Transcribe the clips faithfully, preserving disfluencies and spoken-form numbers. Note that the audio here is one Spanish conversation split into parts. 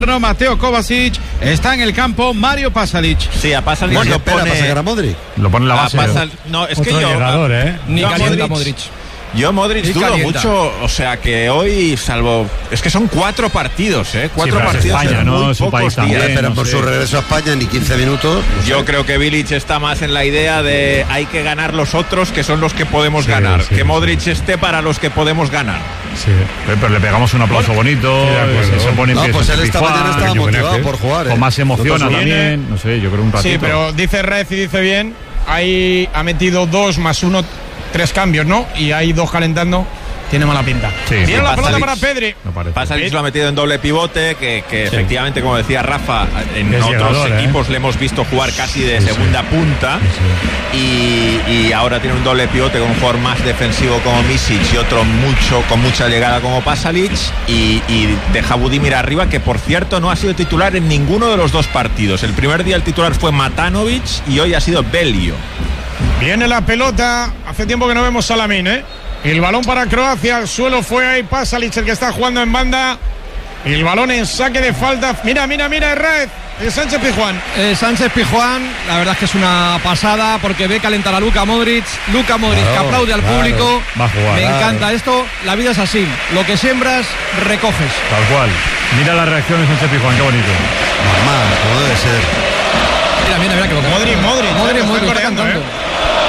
Mateo Kovacic, está en el campo Mario Pasalic. Sí, a Pasalic bueno, lo espera, pone... para sacar a Modric. Lo pone en la base. Pasal... No, es Otro que yo... llegador, ¿eh? Ni calienta Modric. Yo Modric Y dudo calienta. mucho, o sea que hoy, salvo... Es que son cuatro partidos, ¿eh? Cuatro Sí, partidos España, en ¿no? muy Su pocos país también. días. Esperan no por sé. su regreso a España, ni quince minutos. No Yo sé. creo que Bilic está más en la idea de hay que ganar los otros, que son los que podemos Sí, ganar. sí, que Modric sí. esté para los que podemos ganar. Sí, pero le pegamos un aplauso bonito, se, se pone en No, pie pues Sánchez él esta Pizjuán, mañana estaba que yo creo motivado que por jugar, ¿eh? Con más emociona Nosotros también, no sé, yo creo un ratito. Sí, pero dice Rez y dice bien, ahí ha metido dos más uno, tres cambios, ¿no? Y hay dos calentando, tiene mala pinta. Sí, Viene sí, la pelota Pasalic. para Pedri. No parece. Pasalic lo ha metido en doble pivote, que, que Sí. efectivamente, como decía Rafa, en Es otros llegador, ¿eh? equipos le hemos visto jugar casi de Sí, segunda sí. punta. Y, y ahora tiene un doble pivote con un jugador más defensivo como Misic y otro mucho con mucha llegada como Pasalic, y, y deja Budimir arriba, que por cierto no ha sido titular en ninguno de los dos partidos. El primer día el titular fue Matanovic y hoy ha sido Belio. Viene la pelota, hace tiempo que no vemos a Lamine, ¿eh? El balón para Croacia, al suelo fue ahí Pasalic, el que está jugando en banda. El balón en saque de falta. Mira, mira, mira, Rez. El Sánchez Pizjuán. Eh, Sánchez Pizjuán, la verdad es que es una pasada porque ve calentar a Luka Modric. Luka Modric Claro, que aplaude al claro. público. Va a jugar. Me Claro. encanta esto. La vida es así. Lo que siembras, recoges. Tal cual. Mira la reacción de Sánchez Pizjuán, qué bonito. Normal, como debe ser. Mira, mira, mira que lo que Modric, Modric. Modric, Lo están Modric, está coreando, cantando. ¿eh?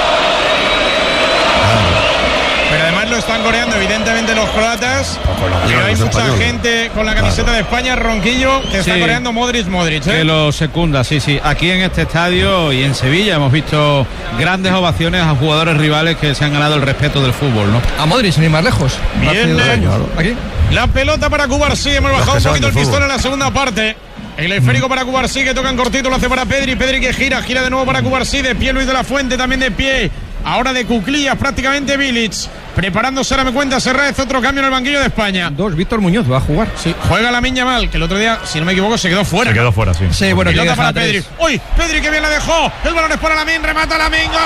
Pero además lo están coreando evidentemente los croatas. Pero hay los mucha españoles. gente con la camiseta Claro. de España, Ronquillo, que está Sí. coreando Modric, Modric, Que ¿eh? lo secunda, sí, sí. Aquí en este estadio y en Sevilla hemos visto grandes ovaciones a jugadores rivales que se han ganado el respeto del fútbol, ¿no? A Modric, sin ir más lejos. Bien, Hace- eh. Aquí. La pelota para Cubarsí, hemos Los bajado que un saben poquito el de pistón fútbol. en la segunda parte. El esférico para Cubarsí, que toca en cortito, lo hace para Pedri, Pedri que gira, gira de nuevo para Cubarsí, de pie Luis de la Fuente, también de pie. Ahora de cuclillas prácticamente Bilic. Preparándose, ahora me cuenta Serrez, otro cambio en el banquillo de España. Dos, Víctor Muñoz va a jugar. Sí, juega la Miña Mal, que el otro día, si no me equivoco, se quedó fuera. Se quedó fuera, sí. Sí, bueno, Pelota llega para a tres. Pedri. ¡Uy! Pedri que bien la dejó. El balón es para Lamine, remata Lamine.